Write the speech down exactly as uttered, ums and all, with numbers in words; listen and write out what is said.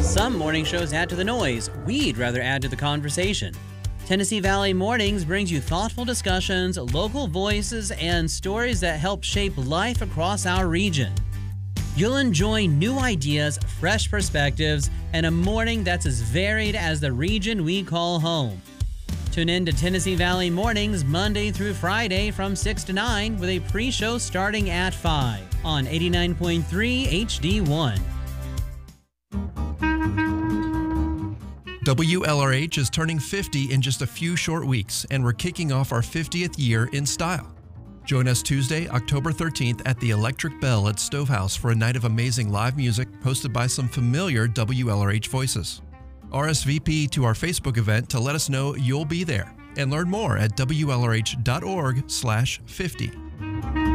Some morning shows add to the noise. We'd rather add to the conversation. Tennessee Valley Mornings brings you thoughtful discussions, local voices, and stories that help shape life across our region. You'll enjoy new ideas, fresh perspectives, and a morning that's as varied as the region we call home. Tune in to Tennessee Valley Mornings Monday through Friday from six to nine with a pre-show starting at five on eighty-nine point three H D one. W L R H is turning fifty in just a few short weeks, and we're kicking off our fiftieth year in style. Join us Tuesday, October thirteenth at the Electric Bell at Stovehouse for a night of amazing live music hosted by some familiar W L R H voices. R S V P to our Facebook event to let us know you'll be there, and learn more at W L R H dot org slash fifty.